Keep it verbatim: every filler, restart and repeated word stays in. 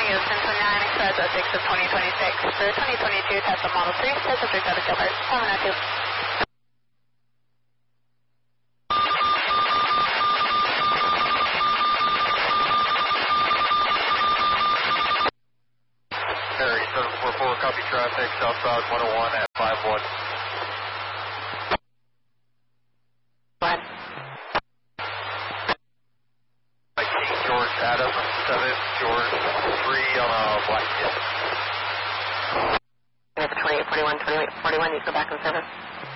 Houston twenty-nine, Express oh six of twenty twenty-six. The twenty twenty-two Tesla Model three, says subject of a killer. seven oh two. Harry, seven four four, copy traffic, southbound one oh one at five one. What? King George Adam, seven George three on a black kid. We have a twenty-eight forty-one, twenty-eight forty-one, you go back in service.